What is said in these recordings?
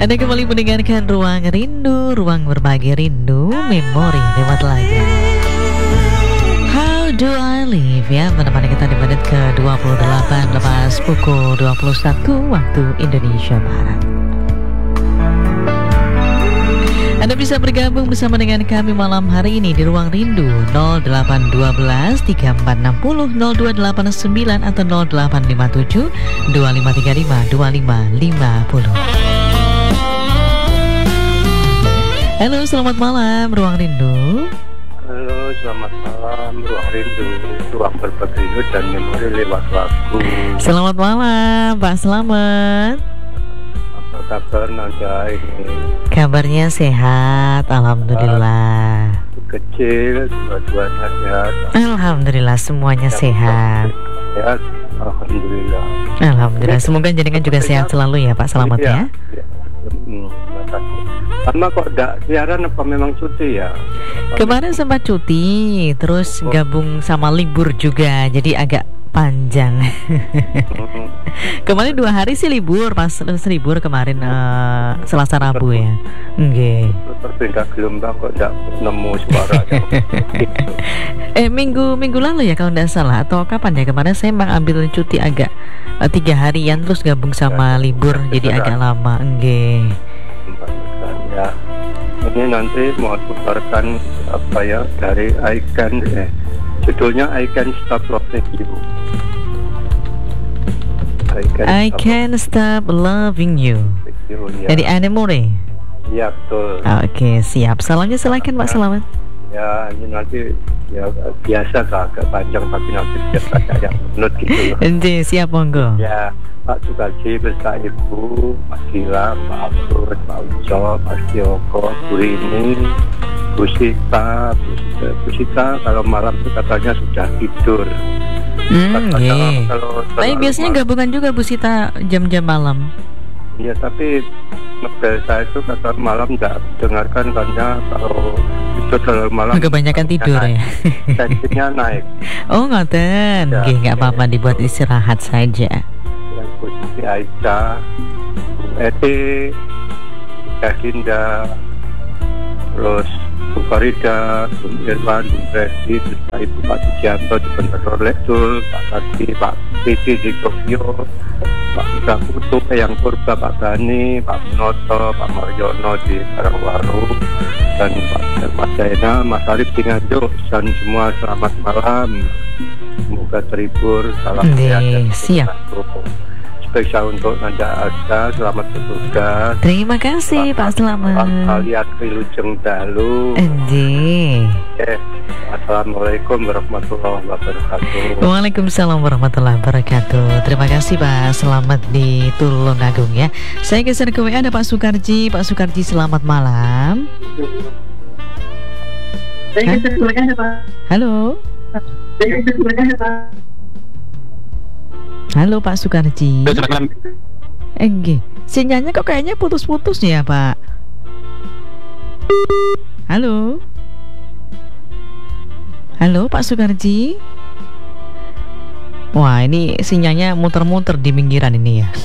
Anda kembali mendengarkan Ruang Rindu, ruang berbagi rindu, memori lewat lagu. How do I live ya, menemani kita di menit ke-28 lepas pukul 21 waktu Indonesia Barat. Anda bisa bergabung bersama dengan kami malam hari ini di Ruang Rindu 0812 3460 0289 atau 0857 2535 2550. Halo, selamat malam Ruang Rindu. Halo, selamat malam Ruang Rindu, ruang berbagi rindu dan memori lewat lagu. Selamat malam Pak Slamet. Apa kabar Nanda ini? Kabarnya sehat, alhamdulillah. Kecil, dua-duanya sehat. Alhamdulillah semuanya sehat. Sehat, alhamdulillah. Alhamdulillah, semoga jenengan juga sehat selalu ya Pak Slamet ya. Terima kasih. Lama kok enggak siaran apa memang cuti ya? Kemarin sempat cuti, terus gabung sama libur juga, jadi agak panjang. Kemarin 2 hari sih libur, pas libur kemarin Selasa Rabu ya. Nggih. Terpindah gelombang kok enggak nemu suara. Minggu lalu ya kalau enggak salah, atau kapan ya, kemarin saya memang ambil cuti agak 3 harian terus gabung sama libur, jadi agak lama. Nggih. Ya, ini nanti mau tukarkan apa ya dari judulnya I Can Stop Loving You. I Can Stop Loving You. Ya. Dari Anemore. Iya betul. Oke, siap. Salamnya silakan Pak Slamet. Ya, ini nanti ya biasa agak panjang tapi nanti biasa kayak menurut gitu. Ente siap monggo. Ya, Pak Sukarji beserta Ibu, Mas Gila, Pak Abdul, Pak Ujo, Mas Yoko, Bu Rini, Bu Sita kalau malam itu katanya sudah tidur. Tapi biasanya gabungan juga Bu Sita jam-jam malam. Iya, tapi ngebel saya itu kata malam nggak dengarkan karena kalau itu terlalu malam kebanyakan tidur ya. tensinya naik. Oh ngoten, nggih nggak apa-apa, dibuat istirahat saja. Yang posisi Aisyah, Bu Eti, Dinda, terus Bu Farida, Bu Irwan, Bu Resi, Ibu Pak Sujianto di Bendera Lektul, Pak Kardi, Pak Piti di Tokyo, Pak Ida Putu, Yang Purba, Pak Gani, Pak Minoto, Pak Mariono di Karangwaru, dan Pak Jaina, Mas Arif di Nganjuk, dan semua selamat malam. Semoga terhibur, salam sehat dan siap. Spesial untuk Nanda Asta, selamat bertugas. Terima kasih Pak Slamet. Alias Wilujeng Dalu. Assalamualaikum warahmatullahi wabarakatuh. Waalaikumsalam warahmatullahi wabarakatuh. Terima kasih Pak Slamet di Tulungagung ya. Saya geser ke WA, ada Pak Sukarji. Pak Sukarji, selamat malam. Halo. Halo Pak Sukarji. Sinyalnya kok kayaknya putus-putus ya Pak. Halo. Halo Pak Sukarji. Wah, ini sinyalnya muter-muter di pinggiran ini ya.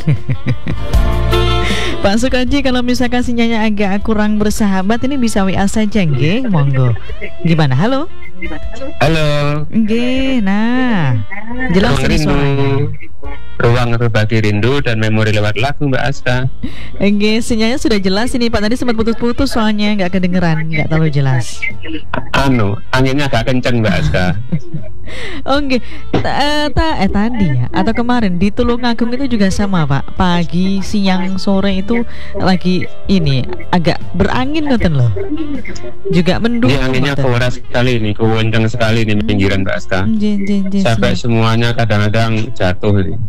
Pak Sukarji, kalau misalkan sinyalnya agak kurang bersahabat, ini bisa WA saja nggih, monggo. Gimana? Halo? Halo. Nggih, nah. Jelas ini suaranya. Ruang berbagi rindu dan memori lewat lagu Mbak Aska. Nggih, sinyalnya sudah jelas ini Pak. Tadi sempat putus-putus soalnya nggak kedengeran, nggak terlalu jelas. Anginnya agak kenceng Mbak Aska. Oh nggih, tadi ya atau kemarin di Tulungagung itu juga sama Pak. Pagi, siang, sore itu lagi ini agak berangin ngoten loh. Juga mendung. Ini anginnya keras sekali nih, kenceng sekali nih pinggiran Mbak Aska. Sampai semuanya kadang-kadang jatuh ini.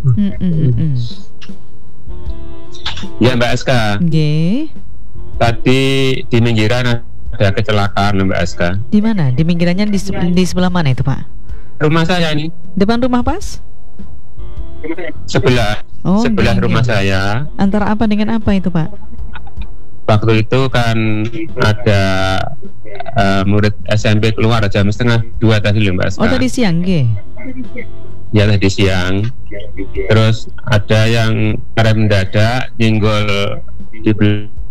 Ya Mbak Aska. Nggih. Tadi di pinggiran ada kecelakaan Mbak Aska. Di mana? Di pinggirannya di sebelah mana itu Pak? Rumah saya nih. Depan rumah pas? Sebelah rumah saya. Antara apa dengan apa itu Pak? Waktu itu kan ada murid SMP keluar jam 1:30 tadi loh Mbak Aska. Oh tadi siang nggih? Ya tadi siang. Terus ada yang rem mendadak nyenggol di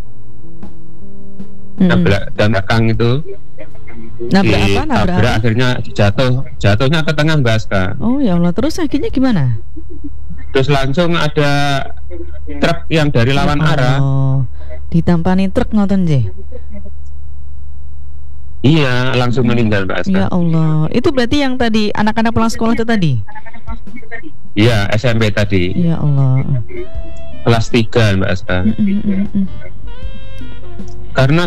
nabrak dan belakang itu. Nabrak apa? Nabrak akhirnya jatuhnya ke tengah Mbak Aska. Oh ya Allah, terus akhirnya gimana? Terus langsung ada truk yang dari lawan arah. Ditampani truk ngoten nggih. Iya, langsung meninggal Mbak Aska. Ya Allah, itu berarti yang tadi anak-anak pulang sekolah itu tadi? Iya, SMP tadi. Ya Allah. Kelas 3 Mbak Aska. Karena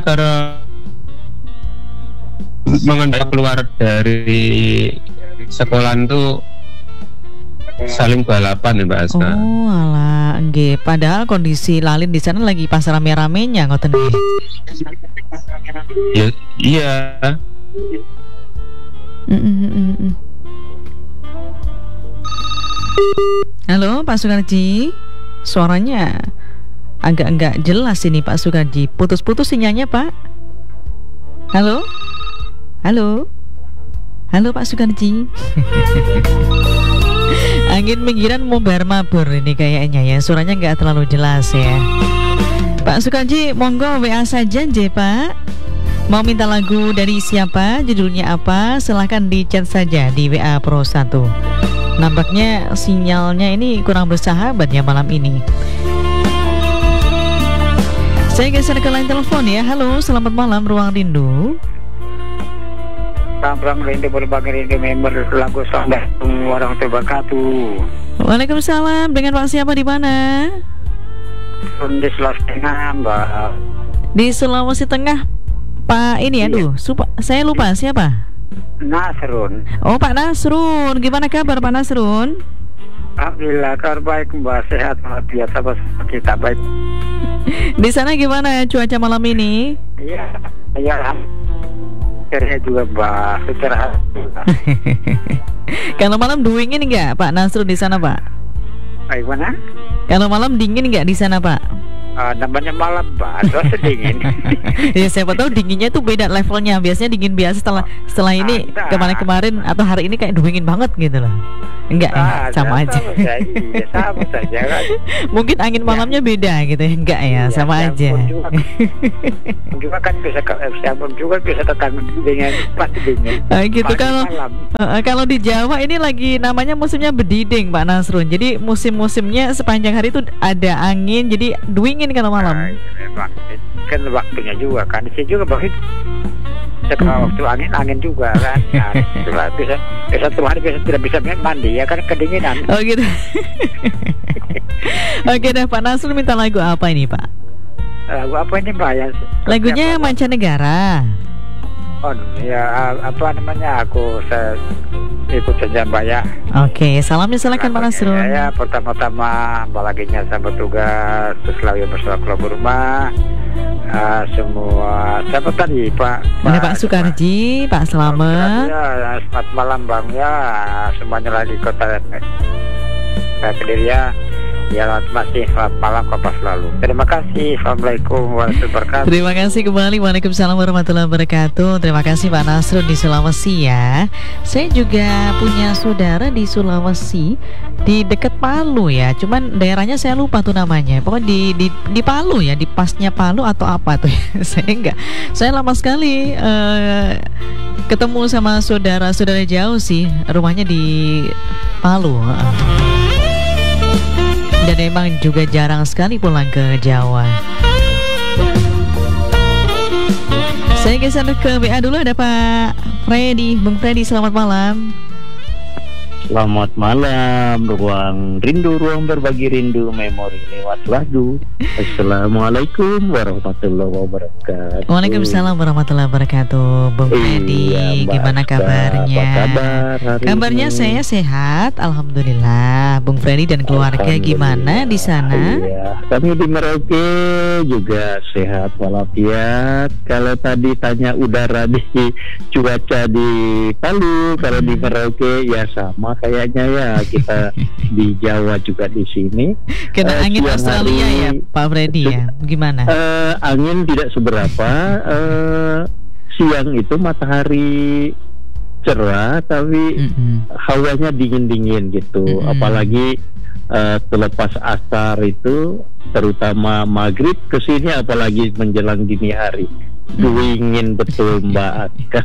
mengenai keluar dari sekolah itu saling balapan ya Mbak Aska. Oh alah, nggih. Padahal kondisi lalin di sana lagi pas rame-ramenya ngoten nggih. Ya, iya. Halo Pak Sukarji, suaranya agak enggak jelas ini Pak Sukarji. Putus-putus sinyalnya Pak. Halo? Halo? Halo Pak Sukarji. Angin pinggiran mabur ini kayaknya ya. Suaranya nggak terlalu jelas ya. Pak Sukarji, monggo WA saja nggih Pak. Mau minta lagu dari siapa? Judulnya apa? Silahkan di chat saja di WA Pro 1. Nampaknya sinyalnya ini kurang bersahabat ya malam ini. Saya geser ke line telepon ya. Halo, selamat malam Ruang Rindu. Salam rindu berbagi rindu member lagu Assalamualaikum warahmatullahi wabarakatuh. Waalaikumsalam. Dengan Pak siapa di mana? Di Sulawesi Tengah, Mbak. Di Sulawesi Tengah. Pak ini aduh, saya lupa siapa? Nasrun. Oh Pak Nasrun. Gimana kabar Pak Nasrun? Alhamdulillah kabar baik Mbak, sehat biasa kita baik. Di sana gimana cuaca malam ini? Iya, akhirnya juga Mbak, secara Kalau malam dingin nggak Pak Nasrun di sana Pak? Gimana? Kalau malam dingin nggak di sana Pak? Namanya malam Mbak, terus dingin. Ya siapa tahu dinginnya tuh beda levelnya. Biasanya dingin biasa, setelah ini kemarin atau hari ini kayak dingin banget gitu loh. Enggak ya, sama aja. Sama saja kan. Mungkin angin malamnya beda gitu ya. Enggak ya, sama aja. Juga kan bisa tetap dingin, pasti dingin. Gitu kalau di Jawa ini lagi namanya musimnya bediding Pak Nasrun. Jadi musim-musimnya sepanjang hari itu ada angin, jadi dingin kalau malam. Memang kan waktunya juga kan. Di sini juga begitu. Setelah waktu angin juga kan. Nah, bisa satu hari tidak bisa mandi ya kan kedinginan. Oh gitu. Oke dah Pak Nasrun minta lagu apa ini Pak? Lagu apa ini Mbak ya? Lagunya mancanegara. Oh ya apa namanya saya ikut saja Mbak ya. Oke, salamnya silakan Pak Nasrun. Ya pertama-tama bahagianya saya bertugas selalu bersama keluarga rumah. Semua siapa tadi Pak Pak Sukarji, Pak Slamet. Ya, selamat malam Bang ya, semuanya lagi kota Kediri ya. Ya masih selamat malam Kompas selalu. Terima kasih. Assalamualaikum warahmatullahi wabarakatuh. Terima kasih kembali. Waalaikumsalam warahmatullahi wabarakatuh. Terima kasih Pak Nasrun di Sulawesi ya. Saya juga punya saudara di Sulawesi, di dekat Palu ya. Cuman daerahnya saya lupa tuh namanya. Pokoknya di Palu ya, di pasnya Palu atau apa tuh ya. Saya lama sekali ketemu sama saudara-saudara jauh sih. Rumahnya di Palu. Dan emang juga jarang sekali pulang ke Jawa. Saya geser ke WA dulu, ada Pak Freddy. Bung Freddy, selamat malam. Selamat malam, ruang rindu, ruang berbagi rindu, memori lewat lagu. Assalamualaikum warahmatullahi wabarakatuh. Waalaikumsalam warahmatullahi wabarakatuh. Bung Freddy, gimana kabarnya? Apa kabar hari Kabarnya ini? saya sehat, alhamdulillah. Bung Freddy dan keluarga gimana di sana? Iya, kami di Merauke juga sehat walafiat. Kalau tadi tanya udara di cuaca di Palu, kalau di Merauke ya sama kayaknya ya, kita di Jawa juga di sini. Kena angin siang Australia hari, ya Pak Freddy ya, gimana? Angin tidak seberapa. Siang itu matahari cerah tapi hawanya dingin-dingin gitu. Apalagi selepas asar itu, terutama maghrib ke sini, apalagi menjelang dini hari Dingin betul Mbak Aska.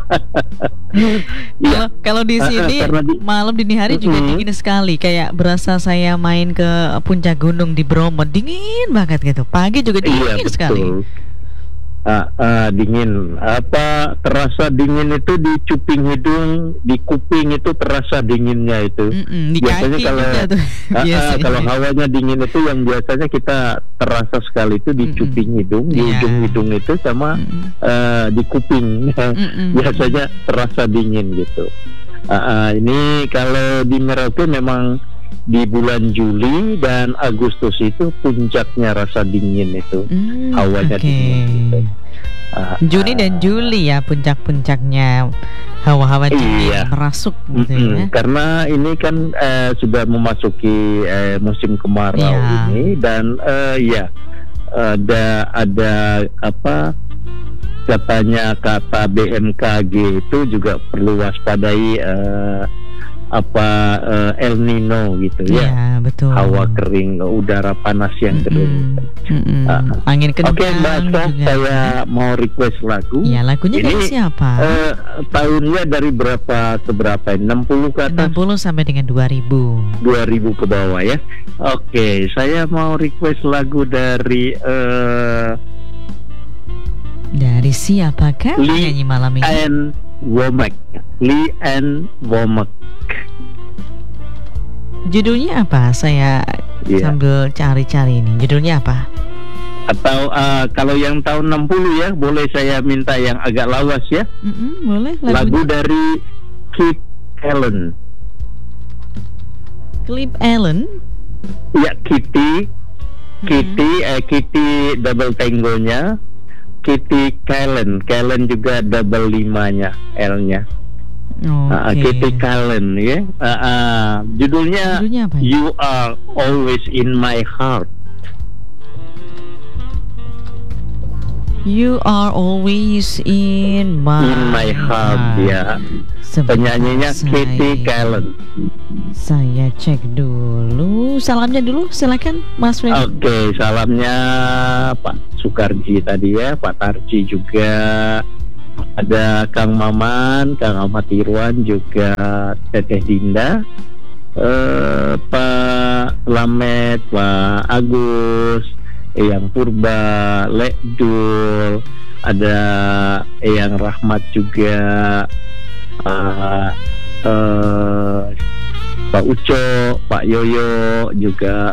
Kalau di sini malam dini hari juga dingin sekali, kayak berasa saya main ke puncak gunung di Bromo, dingin banget gitu. Pagi juga dingin sekali. Dingin. Terasa dingin itu di cuping hidung, di kuping itu terasa dinginnya itu. Di biasanya kaki kalau juga tuh. kalau hawanya dingin itu yang biasanya kita terasa sekali itu di cuping hidung, di ujung hidung itu sama di kuping. Biasanya terasa dingin gitu. Ini kalau di Merauke memang di bulan Juli dan Agustus itu puncaknya rasa dingin itu, hawanya dingin gitu. Juni dan Juli ya puncak-puncaknya hawa-hawa dingin merasuk gitu ya. Karena ini kan sudah memasuki musim kemarau ini, dan ada katanya kata BMKG itu juga perlu waspadai El Nino gitu ya. Iya, betul. Hawa kering, udara panas yang kering. Angin kencang. Oke, Mbak Aska, saya mau request lagu. Iya, lagunya ini dari siapa? Tahunnya dari berapa ke berapa? 60 ke atas? 60 sampai dengan 2000. 2000 ke bawah ya. Oke, saya mau request lagu dari siapakah penyanyi malam ini? Lee Ann Womack. Judulnya apa? Saya sambil cari-cari ini. Judulnya apa? Atau kalau yang tahun 60 ya, boleh saya minta yang agak lawas ya? Boleh. Lagu dari Cliff Allen. Cliff Allen? Ya, Kitty double tangonya. Kitty Callen juga double 5-nya L-nya. Kitty Callen ya. Judulnya apa ya? You Are Always in My Heart. You Are Always in My Heart ya. Penyanyinya Kitty Callen. Saya cek dulu. Salamnya dulu, silakan Mas Freddy. Oke, salamnya Pak Sukarji tadi ya, Pak Tarji juga, ada Kang Maman, Kang Ahmad Irwan, juga Teteh Dinda, Pak Lamet, Pak Agus, Eyang Purba, Lekdul, ada Eyang Rahmat juga, Pak Uco, Pak Yoyo juga,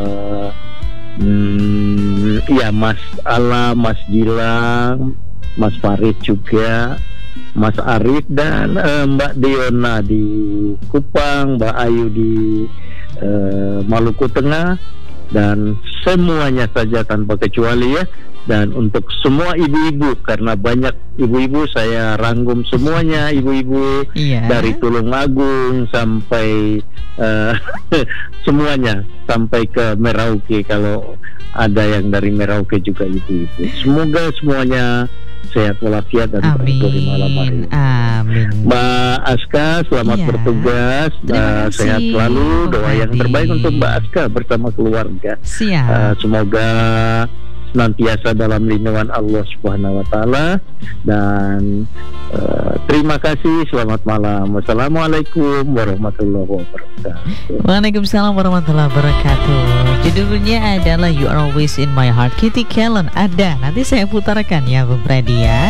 Mas Ala, Mas Gilang, Mas Farid juga, Mas Arif, dan Mbak Diona di Kupang, Mbak Ayu di Maluku Tengah, dan semuanya saja tanpa kecuali ya. Dan untuk semua ibu-ibu, karena banyak ibu-ibu, saya rangkum semuanya ibu-ibu dari Tulungagung sampai semuanya sampai ke Merauke, kalau ada yang dari Merauke juga ibu-ibu. Semoga semuanya sehat walafiat dan beruntung di malam hari. Amin. Mbak Aska, selamat bertugas. Sehat selalu. Doa yang terbaik untuk Mbak Aska bersama keluarga. Semoga senantiasa dalam lindungan Allah Subhanahu wa taala, dan terima kasih. Selamat malam. Wassalamualaikum warahmatullahi wabarakatuh. Waalaikumsalam warahmatullahi wabarakatuh. Judulnya adalah You Are Always in My Heart, Kitty Callen. Nanti saya putarkan ya Bung Freddy ya.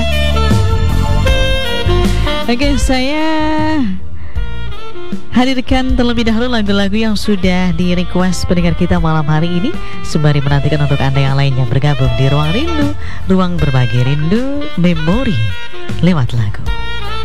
Oke, saya hadirkan terlebih dahulu lagu-lagu yang sudah di-request pendengar kita malam hari ini, sembari menantikan untuk Anda yang lainnya bergabung di Ruang Rindu, ruang berbagi rindu memori lewat lagu.